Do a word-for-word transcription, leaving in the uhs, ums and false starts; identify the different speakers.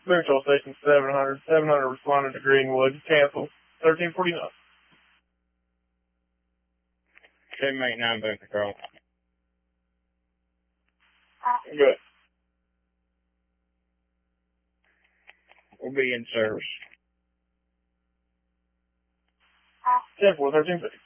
Speaker 1: Boone Patrol Station seven hundred. seven hundred responded to Greenwood. Cancel. thirteen forty-nine.
Speaker 2: seven eight nine Boone Patrol.
Speaker 1: Good.
Speaker 2: We'll be in service.
Speaker 1: ten four, thirteen fifty.